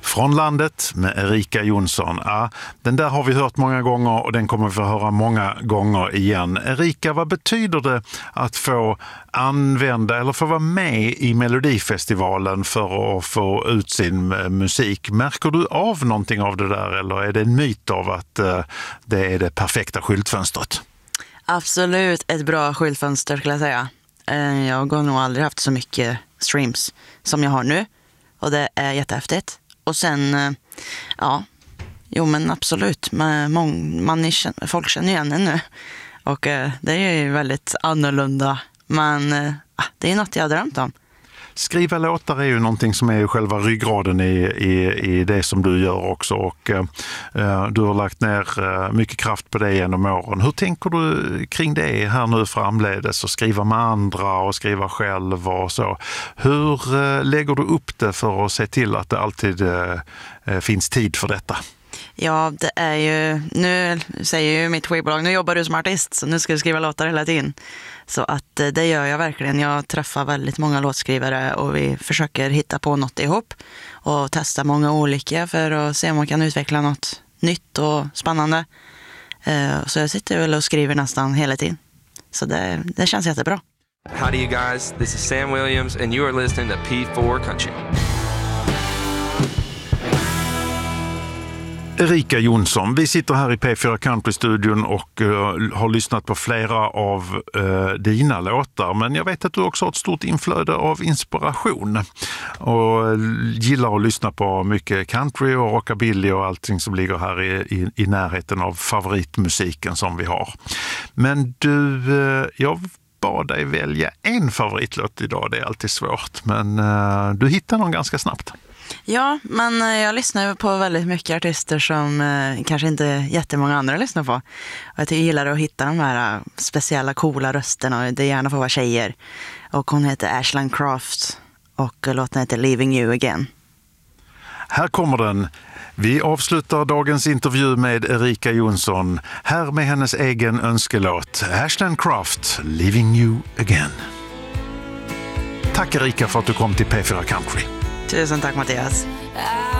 Från landet med Erika Jonsson. Ja, den där har vi hört många gånger och den kommer vi få höra många gånger igen. Erika, vad betyder det att få använda eller få vara med i Melodifestivalen för att få ut sin musik? Märker du av någonting av det där eller är det en myt av att det är det perfekta skyltfönstret? Absolut ett bra skyltfönster skulle jag säga. Jag har nog aldrig haft så mycket streams som jag har nu. Och det är jättehäftigt. Och sen, men absolut. Folk känner igen en nu. Och det är ju väldigt annorlunda. Men det är något jag har drömt om. Skriva låtar är ju någonting som är själva ryggraden i det som du gör också. Och du har lagt ner mycket kraft på det genom åren. Hur tänker du kring det här nu framledes? Och skriva med andra och skriva själv och så. Hur lägger du upp det för att se till att det alltid finns tid för detta? Ja, det är ju, nu säger ju mitt skivbolag, nu jobbar du som artist så nu ska du skriva låtar hela tiden. Så att det gör jag verkligen. Jag träffar väldigt många låtskrivare och vi försöker hitta på något ihop och testa många olika för att se om man kan utveckla något nytt och spännande. Så jag sitter väl och skriver nästan hela tiden. Så det känns jättebra. Howdy you guys, this is Sam Williams and you are listening to P4 Country. Erika Jonsson, vi sitter här i P4 Country-studion och har lyssnat på flera av dina låtar. Men jag vet att du också har ett stort inflöde av inspiration och gillar att lyssna på mycket country och rockabilly och allting som ligger här i närheten av favoritmusiken som vi har. Men du, jag bad dig välja en favoritlåt idag, det är alltid svårt. Men du hittar någon ganska snabbt. Ja, men jag lyssnar ju på väldigt mycket artister som kanske inte jättemånga andra lyssnar på. Och jag gillar att hitta de här speciella coola rösterna och det gärna får vara tjejer. Och hon heter Ashland Craft och låten heter Leaving You Again. Här kommer den. Vi avslutar dagens intervju med Erika Jonsson. Här med hennes egen önskelåt Ashland Craft, Leaving You Again. Tack Erika för att du kom till P4 Country. Tusen tack Mattias.